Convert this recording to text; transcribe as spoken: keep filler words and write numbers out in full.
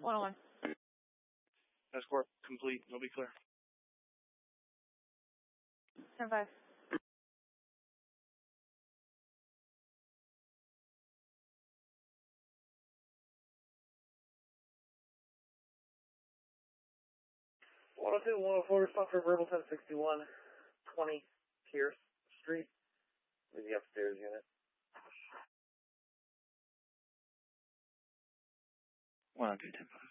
one oh one. Escort complete. You'll be clear. ten five. one oh two, one oh four, stop for verbal ten sixty-one, twenty Pierce Street, with the upstairs unit. one oh two, ten five.